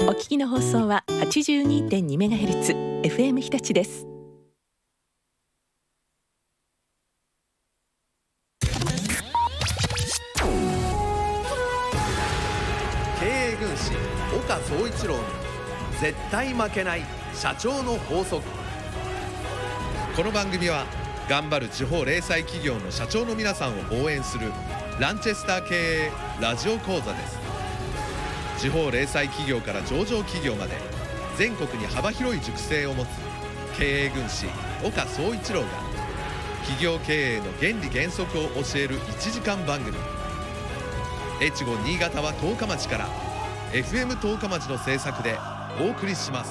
お聞きの放送は 82.2MHz FM 日立です。 経営軍師岡総一郎の絶対負けない社長の法則。この番組は頑張る地方零細企業の社長の皆さんを応援するランチェスター経営ラジオ講座です。地方零細企業から上場企業まで全国に幅広い熟成を持つ経営軍師岡総一郎が企業経営の原理原則を教える1時間番組。越後新潟は十日町から FM 十日町の制作でお送りします。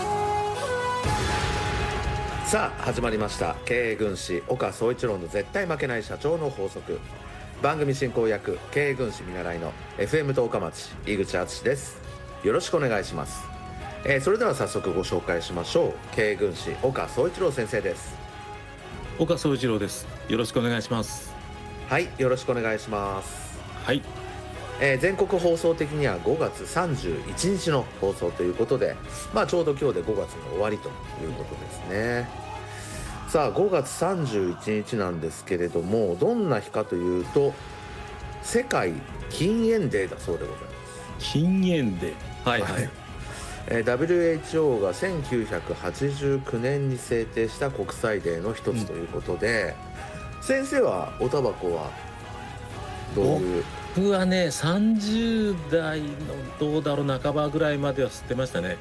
さあ始まりました経営軍師岡総一郎の絶対負けない社長の法則。番組進行役経営軍師見習いの FM 十日町井口敦です。よろしくお願いします。それでは早速ご紹介しましょう。経営軍師岡総一郎先生です。 岡総一郎です。よろしくお願いします。 はい、よろしくお願いします。 はい。 全国放送的には5月31日の放送ということで、ちょうど今日で5月の終わりということですね。さあ5月31日なんですけれども、どんな日かというと世界禁煙デーだそうでございます。 禁煙デー、はいはい。 WHO が1989年に制定した国際デーの一つということで、先生はおタバコはどういう？ 僕はね30代のどうだろう半ばぐらいまでは吸ってましたね。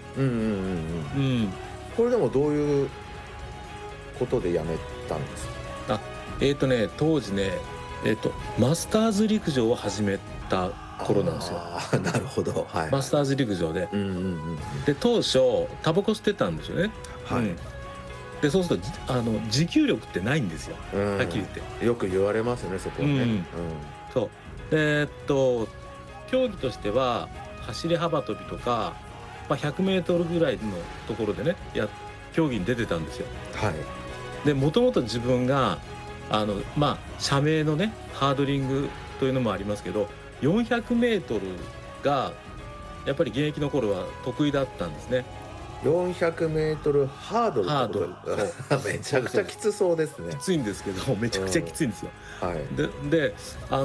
これでもどういうことでやめたんですか？ 当時ねマスターズ陸上を始めた頃なんですよ。 なるほど、はい、 マスターズ陸上で、で当初タバコ吸ってたんですよね。でそうすると持久力ってないんですよ、はっきり言って。 よく言われますね、そこはね。 そうで競技としては走り幅跳びとか、100メートルぐらいのところでね競技に出てたんですよ。でもともと自分が社名のねハードリングというのもありますけど400メートルがやっぱり現役の頃は得意だったんですね。 400メートルハードルめちゃくちゃきつそうですね。 きついんですけどめちゃくちゃきついんですよ。で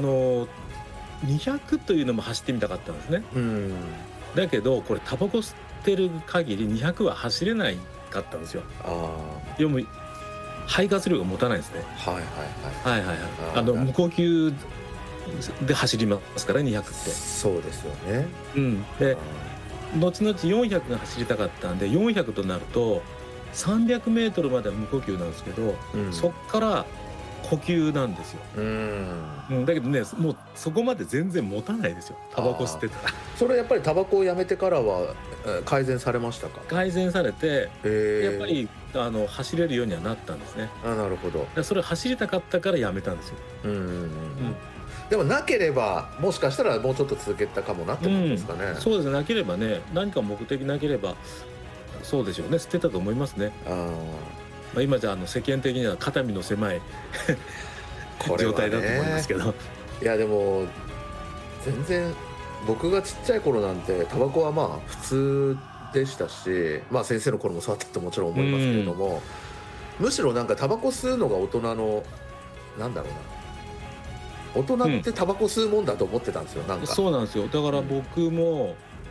200というのも走ってみたかったんですね。だけどこれタバコ吸ってる限り200は走れないかったんですよ。要は肺活量が持たないですね。無呼吸で走りますから200って。 そうですよね。 で後々400が走りたかったんで400となると300メートルまでは無呼吸なんですけど、そっから呼吸なんですよ。だけどねもうそこまで全然持たないですよ、タバコ吸ってたら。 それやっぱりタバコをやめてからは改善されましたか？改善されて、やっぱり走れるようにはなったんですね。 なるほど。 それ走りたかったからやめたんですよ。 でもなければもしかしたらもうちょっと続けたかもなってことですかね。 そうですね、なければね、何か目的なければそうでしょうね、吸ってたと思いますね。今じゃ世間的には肩身の狭い状態だと思いますけど。 いやでも全然僕がちっちゃい頃なんてタバコは普通でしたし、先生の頃もそうだったともちろん思いますけれども、むしろなんかタバコ吸うのが大人のなんだろうな、大人ってタバコ吸うもんだと思ってたんですよ。なんかそうなんですよ。だから僕も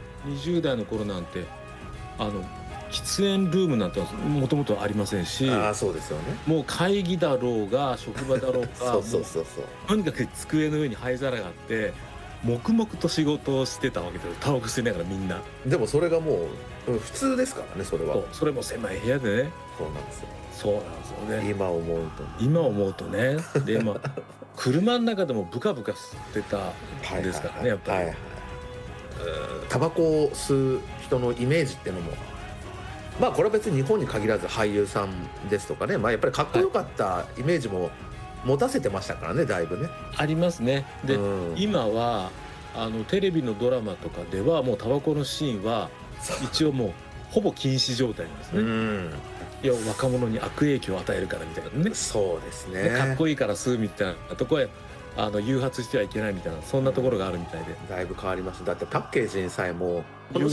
20代の頃なんて喫煙ルームなんてもともとありませんし、 そうですよね。 もう会議だろうが職場だろうがとにかく机の上に灰皿があって黙々と仕事をしてたわけですよ、タバコ吸いながらみんな。 でもそれがもう普通ですからね、それは。 それも狭い部屋でね。 そうなんですよ。 そうなんですよね。 今思うとね。で車の中でもブカブカ吸ってたんですからね、やっぱり。 タバコを吸う人のイメージっていうのもこれは別に日本に限らず俳優さんですとかね、やっぱりかっこよかったイメージも持たせてましたからね、だいぶね。 ありますね。で、今はテレビのドラマとかではもうタバコのシーンは一応もうほぼ禁止状態なんですね。いや若者に悪影響を与えるからみたいなね。 そうですね。 かっこいいから吸うみたいなとこへ誘発してはいけないみたいな、そんなところがあるみたいで。 だいぶ変わりました。だってパッケージにさえも